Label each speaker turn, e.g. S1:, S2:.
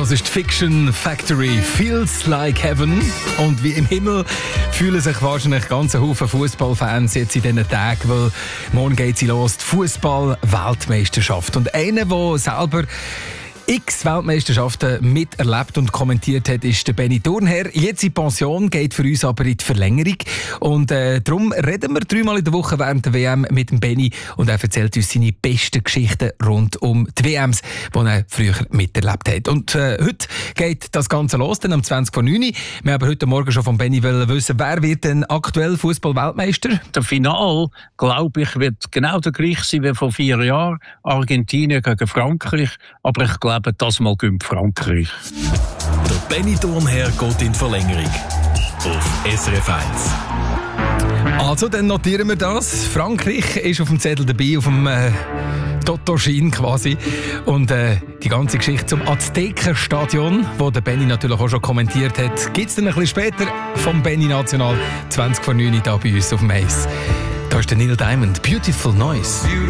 S1: Das ist die Fiction Factory, Feels Like Heaven. Und wie im Himmel fühlen sich wahrscheinlich ganze Haufen Fußballfans jetzt in diesen Tagen, weil morgen geht sie los, die Fußball-Weltmeisterschaft. Und einer, der selber x Weltmeisterschaften miterlebt und kommentiert hat, ist der Benny Thurnherr. Jetzt in Pension, geht für uns aber in die Verlängerung. Und darum reden wir 3-mal in der Woche während der WM mit dem Benny. Und er erzählt uns seine besten Geschichten rund um die WMs, die er früher miterlebt hat. Und heute geht das Ganze los, dann um 20:09. Wir haben heute Morgen schon von Benny wissen, wer wird denn aktuell Fußball-Weltmeister?
S2: Der Final, glaube ich, wird genau der gleiche sein wie vor 4 Jahren. Argentinien gegen Frankreich. Aber ich glaube, das mal gönnt Frankreich.
S3: Der Benny Thurnherr geht in Verlängerung auf SRF 1.
S1: Also, dann notieren wir das. Frankreich ist auf dem Zettel dabei, auf dem Totto-Schein quasi. Und die ganze Geschichte zum Aztekenstadion, wo der Benny natürlich auch schon kommentiert hat, gibt es dann ein bisschen später vom Benny National 20:09 hier bei uns auf dem Eis. Da ist der Neil Diamond, Beautiful Noise.